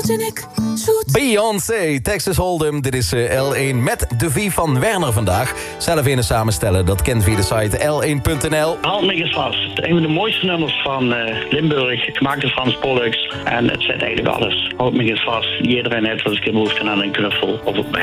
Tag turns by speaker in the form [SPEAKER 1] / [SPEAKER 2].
[SPEAKER 1] ik zoet.
[SPEAKER 2] Beyoncé, Texas Hold'em. Dit is L1 met de V van Werner vandaag. Zelf in samenstellen, dat kent via de site l1.nl.
[SPEAKER 3] Halt me eens vast. Een van de mooiste nummers van Limburg, gemaakt door Frans Pollux. En het zet eigenlijk alles. Houd me eens vast. Iedereen heeft wel eens behoefte aan een knuffel of op